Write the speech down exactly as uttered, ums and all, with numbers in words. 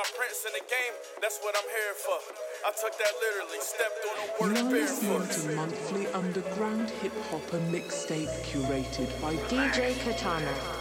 Prince in the game, that's what I'm here for. I took that literally, stepped on the word You're listening barefoot. to monthly underground hip hop and mixtape curated by D J Katana.